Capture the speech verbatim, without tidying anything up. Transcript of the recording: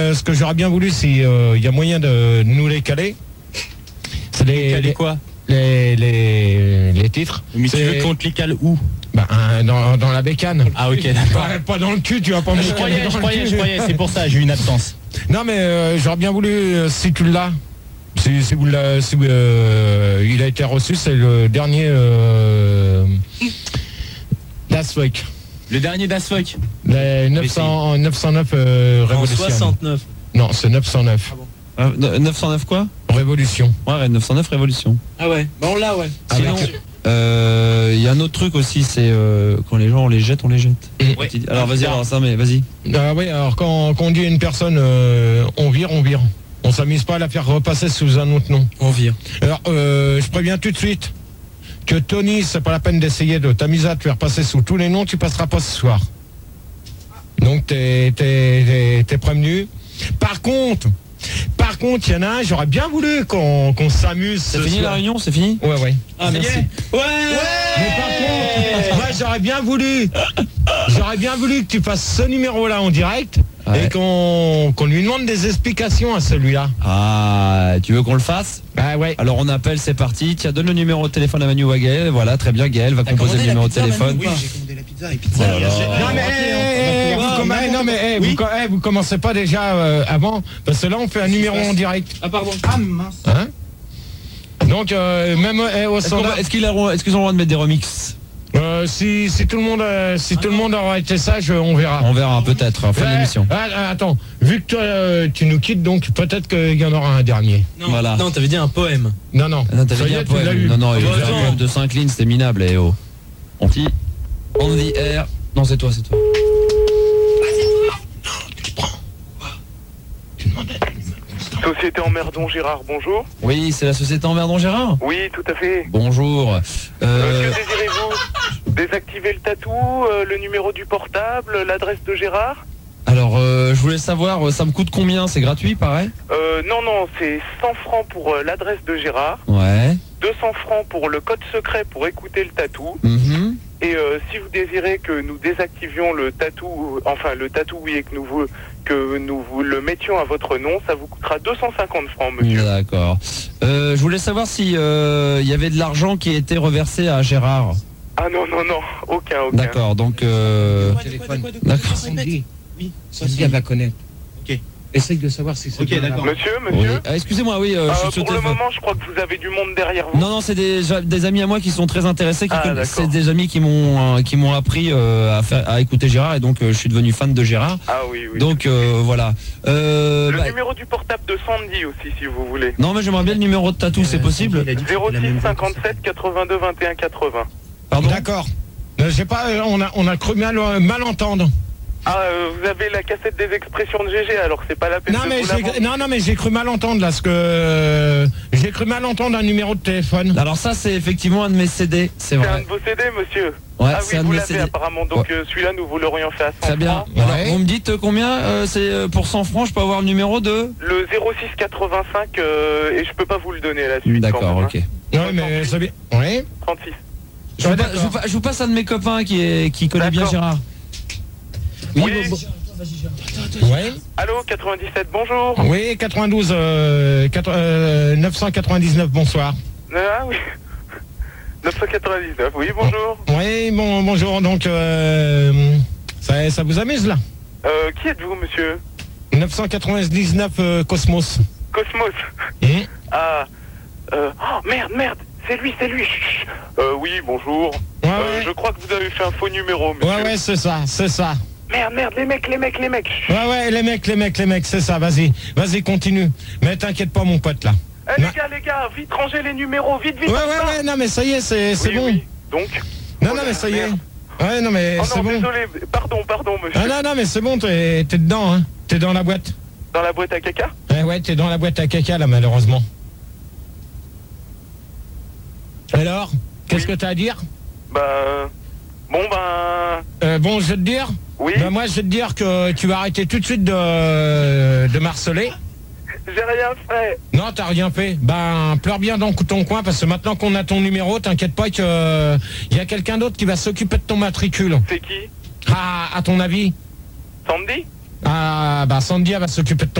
euh, ce que j'aurais bien voulu, c'est il euh, y a moyen de nous les caler. C'est les, caler les quoi les, les, les titres. Mais tu veux qu'on te les cale où? Bah, euh, dans, dans la bécane. Ah ok, d'accord. Pas, pas dans le cul, tu vas pas me Je les caler croyais, dans je le croyais, cul. je croyais, c'est pour ça, j'ai eu une absence. Non mais euh, j'aurais bien voulu, euh, si tu l'as, si, si vous l'avez, si, euh, il a été reçu, c'est le dernier euh, Das Fuck. Le dernier Das Fuck. Les neuf cents, neuf cent neuf euh, En Révolution. soixante-neuf. Non, c'est neuf cent neuf. Ah, neuf cent neuf quoi? Révolution. Ouais, neuf cent neuf Révolution. Ah ouais, bah on l'a, ouais. Sinon, euh, il y a un autre truc aussi, c'est euh, quand les gens on les jette, on les jette. Ouais. Alors vas-y, alors ça, mais vas-y. Ah oui, alors quand, quand on dit à une personne, euh, on vire, on vire. On s'amuse pas à la faire repasser sous un autre nom. On vire. Alors, euh, je préviens tout de suite que Tony, c'est pas la peine d'essayer de t'amuser à te faire passer sous tous les noms, tu passeras pas ce soir. Donc, t'es, t'es, t'es, t'es prévenu. Par contre, par contre, il y en a un, j'aurais bien voulu qu'on, qu'on s'amuse. C'est ce fini soir. la réunion, c'est fini? Ouais, ouais. Ah, merci. Ouais, mais par contre, moi j'aurais bien voulu, j'aurais bien voulu que tu fasses ce numéro-là en direct Ouais. et qu'on, qu'on lui demande des explications à celui-là. Ah, tu veux qu'on le fasse? Ah ouais. Alors on appelle, c'est parti. Tiens, donne le numéro de téléphone à Manu ou à Gaël. Voilà, très bien, Gaël va composer le numéro de téléphone. Oui, j'ai commandé la pizza et pizza. Oh là là. Non mais, eh, eh, vous, comm- eh, non, mais eh, vous, co- eh, vous commencez pas déjà euh, avant, parce que là on fait un numéro en direct. Ah pardon. Ah mince. Hein? Donc euh, même eh, au Est-ce, qu'on standard, va- est-ce qu'ils a- est-ce qu'ils ont le droit de mettre des remixes? euh, si, si tout le monde, euh, si tout le monde aura été sage, on verra. On verra peut-être en fin Ouais, d'émission. ah, ah, attends, vu que toi euh, tu nous quittes, donc peut-être qu'il y en aura un dernier. Non, Voilà. non, t'avais dit un poème. Non, non. Ah non, t'avais Ça y dit est, un tu l'as poème. eu. Non, non, il Ah a bah fait un attends. poème de cinq lignes, c'était minable, eh oh. On dit, on dit R. Non, c'est toi, c'est toi. Société Emmerdon Gérard, bonjour. Oui, c'est la société Emmerdon Gérard. Oui, tout à fait. Bonjour. Euh, Euh, que désirez-vous? Désactiver le tatou, euh, le numéro du portable, l'adresse de Gérard? alors, euh, je voulais savoir, euh, ça me coûte combien? C'est gratuit, pareil? euh, Non, non, c'est cent francs pour euh, l'adresse de Gérard, Ouais. deux cents francs pour le code secret pour écouter le tatou. Mhm. Et euh, si vous désirez que nous désactivions le tatou, enfin le tatou, oui, et que nous, vous, que nous vous le mettions à votre nom, ça vous coûtera deux cent cinquante francs, monsieur. D'accord. Euh, je voulais savoir si euh, il y avait de l'argent qui était reversé à Gérard. Ah non, non, non, aucun, aucun. D'accord, donc... Euh... Téléphone. D'accord. Sandy, Oui. Sandy, elle va connaître. Ok. Essaye de savoir si c'est Ok, bien d'accord. là-bas. Monsieur, Oui. monsieur Ah, excusez-moi, oui, euh, Euh, je suis sur pour le téléphone. moment, je crois que vous avez du monde derrière vous. Non, non, c'est des, des amis à moi qui sont très intéressés, qui Ah, connaissent- d'accord. c'est des amis qui m'ont euh, qui m'ont appris euh, à faire à écouter Gérard, et donc euh, je suis devenu fan de Gérard. Ah oui, oui. Donc euh, voilà. Euh, Le bah, numéro du portable de Sandy aussi, si vous voulez. non, mais j'aimerais bien le numéro de tatou, c'est possible? zéro six cinquante-sept quatre-vingt-deux vingt et un quatre-vingts. Pardon? D'accord. Euh, j'ai pas, euh, on a, on a cru mal, euh, mal entendre. Ah, euh, vous avez la cassette des expressions de G G, alors c'est pas la peine Non de mais, vous la j'ai, vendre. non, non, mais j'ai cru mal entendre là, parce que euh, j'ai cru mal entendre un numéro de téléphone. Alors ça, c'est effectivement un de mes C D, c'est C'est un vrai. de vos C D, monsieur? Ouais, Ah c'est oui, un de vous mes l'avez C D. apparemment, donc Ouais. euh, celui-là, nous vous l'aurions fait à cent Très bien. francs. Alors, Ouais. vous me dites euh, combien euh, c'est euh, pour cent francs, je peux avoir le numéro de? Le zéro six quatre-vingt-cinq, euh, et je peux pas vous le donner à la suite. D'accord, quand même, ok. Ouais, mais c'est bien. Oui. hein. trente-six. Je vous, Ouais, pa- d'accord. je vous pa- je vous passe un de mes copains qui, est, qui connaît bien D'accord. Gérard. Oui. bon- Ouais. Allô, quatre-vingt-dix-sept, bonjour. Oui, quatre-vingt-douze, euh, quatre- euh, neuf cent quatre-vingt-dix-neuf, bonsoir. Ah oui. neuf cent quatre-vingt-dix-neuf, oui, bonjour. Oui, bon, bonjour. Donc, euh, ça, ça vous amuse là? Euh, qui êtes-vous, monsieur? neuf cent quatre-vingt-dix-neuf euh, Cosmos. Cosmos. Hum. Ah. Euh, oh, merde, merde. C'est lui, c'est lui. Chut, chut. Euh, oui, bonjour. Ouais, Euh, ouais. je crois que vous avez fait un faux numéro, monsieur. Ouais, ouais, c'est ça, c'est ça. Merde, merde, les mecs, les mecs, les mecs. Chut. Ouais, ouais, les mecs, les mecs, les mecs, c'est ça, vas-y. Vas-y, continue. Mais t'inquiète pas, mon pote, là. Eh, Non. les gars, les gars, vite rangez les numéros, vite, vite. Ouais, comme ouais, ça. ouais, non, mais ça y est, c'est, c'est Oui, bon. oui. Donc. Non, Oh non, là, mais ça y est. merde. Ouais, non, mais Oh c'est non, bon. désolé. Pardon, pardon, monsieur. Ah non, non, mais c'est bon, t'es, t'es dedans, hein. T'es dans la boîte. Dans la boîte à caca? Ouais, ouais, t'es dans la boîte à caca, là, malheureusement. Alors, qu'est-ce Oui. que t'as à dire? Bah. Bon, ben. euh, Bon, je vais te dire. Oui. Ben, moi, je vais te dire que tu vas arrêter tout de suite de, de marceler. J'ai rien fait. Non, t'as rien fait. Ben, pleure bien dans ton coin, parce que maintenant qu'on a ton numéro, t'inquiète pas que il y a quelqu'un d'autre qui va s'occuper de ton matricule. C'est qui? Ah, à ton avis? Sandy? Ah, bah Sandy, elle va s'occuper de ton